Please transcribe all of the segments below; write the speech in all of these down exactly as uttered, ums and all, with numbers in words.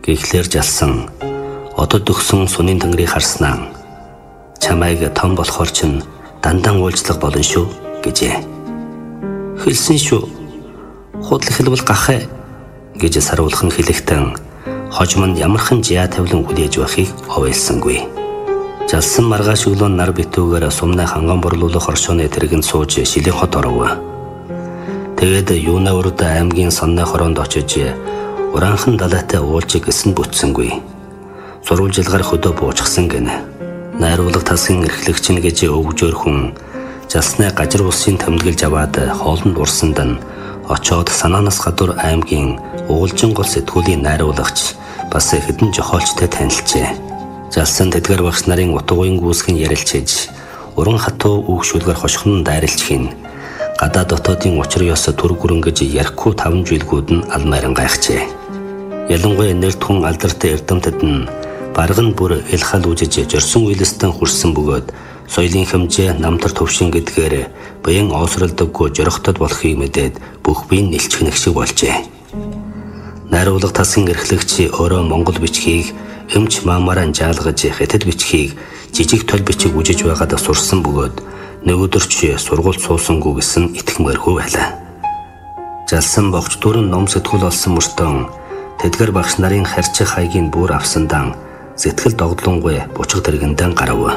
Гэхлээр жалсан одод өгсөн сунын тэнгэрийг харснаа чамайг том болохоор чинь дандан уулзлага болно шүү гэжээ. Хэлсэн шүү. Худал хэлбэл гахаа гэж саруулхан хэлэхдээ хожим нь ямархан жиа тавилан хүлээж байхыг овойлсангүй. Жалсан маргааш өглөө нар битүүгээр сумнаа ханган борлуулах оршооны тэргэнд сууж шилийн хот оров. Тэгээд юунаа урд аймгийн сонны хороонд очиж ураанхан далайтай уулж гисэн бүтсэнгүй. Сурвалжилгаар хөдөө буучсан гэнэ. Найруулга тасгийн эрхлэгч нь гэж өвгжөөр хүн жалснаа гажир улсын тэмдэглэж аваад хоолнд урсанд нь очоод санаанаас гадуур аймгийн уулжин гол сэтгүүлийн найруулгач бас хэдэн жохоолчтой танилцжээ. Жалсан тэдгэр багш нарын утгуугийн гүйсгэн ярилцж уран хатуу үгшүүлгээр хошхон дайралж хийн гадаа дотоодын учир ёс төр гүрэнгэж ярихгүй таван жилгүүд нь алмайран гайхжээ. Ялангуяа нэртхэн алдартай эрдэмтэд нь барган бүр эл хал үжиж жорсон үйлстэн хүрсэн бөгөөд соёлын хэмжээ намтар төвшин гэдгээр баян оосролдоггүй жорохтод болохыг мэдээд бүх бие нэлчгэнэх шиг болжээ. Найруулга тасгийн эрхлэгч өөрөө монгол бичгийг эмч маамараа жаалгаж хятад бичгийг жижиг тол бичиг үжиж байгаад сурсан бөгөөд нэг өдөрч сургууль суусангүй гэсэн итгэмээргүй байлаа. Жалсан богч дөрөн ном сэтгүүл олсон мөртөө тэдгэр багш нарын харьцах хаягийн бүр авсандан сэтгэл догдлонгүй бучиг тэргэндэн гарав.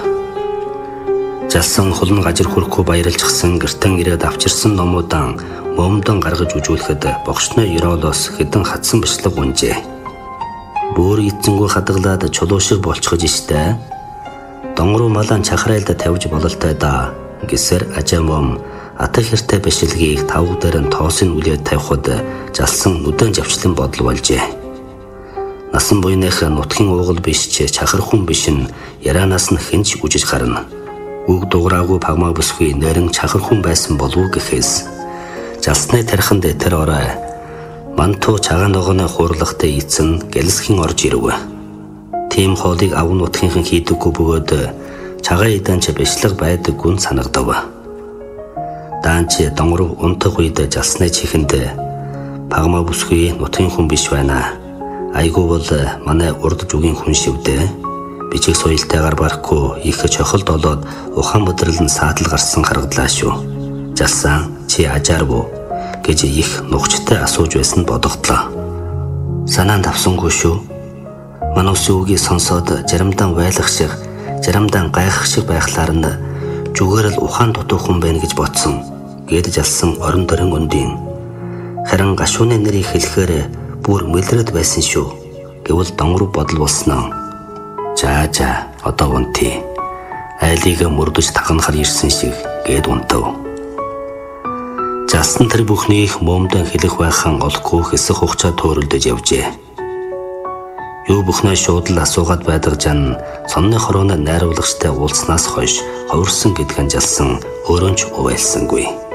Жалсан хулн гажир хүрхгүй баярлжсэн гэртэн ирээд авчирсан номуудаа момдон гаргаж үжүүлэхэд богчны ёроолоос хэдэн хатсан бичлэг унжээ. Бүр эцэнгүү хадгалаад чулуу шиг болчихж штэ. Донгоруу малан чахрайлда тавьж бололтой да гэсэр ажаамом атах хэртэй бишилгийг тавг дээр нь тоосын үлээд тавихад жалсан нүдэн завчлан бодол болжээ. Насан буйных нутгийн уугал биш ч чахар хүн биш нь яраанаас нь хинч үжиж гарна. Үг дуграагүй пагмаа бүсгүй нэрэн чахар хүн байсан болов гэхээс жалсны тархинд тэр орой мантуу цагаан ногооны хуурлагтай эцэн гэлсхэн орж ирв. Тим хоолыг ав нутгийнхан хийдэггүй бөгөөд цагаан иданч бичлэг байдаггүй нь санагдав. Даанч донгоров унтах үед жалсны чихэнд пагмаа бүсгүй нутгийн хүн биш байна. Айгуу бол манай урд жүгийн хүн шивдэ. Бичиг соёлтойгоор барахгүй их чохолд болоод ухаан бодрол нь саатал гарсан харагдлаа шүү. Жалсан чи ажааргүй гэж их нухчтай асууж байсан бодогдлоо. Санаанд авсангүй шүү. Манус үгийг сонсоод жарамдан байлах шиг, жарамдан гайхах шиг байхлаар нь зүгээр л ухаан дутуу хүн байна гэж бодсон. Гээд жалсан орон дөрөн өндийн. Харин гашууны нэрийг хэлэхээр бүр мэлрэд байсан шүү. Гэвэл донгор бодол болсноо. За за одоо унтъя. Айлыг мөрдөж тагнахар ирсэн шиг гээд унтав. Жалсан тэр бүхнийг момдон хэлэх байхан олгүй хэсэг хугацаа төөрөлдөж явжээ. Юу бүхнээ шууд л асуугаад байдаг жан сонны хорооны найруулагчтай уулзнаас хойш ховирсан гэдгэн жалсан өөрөө ч увайлсангүй.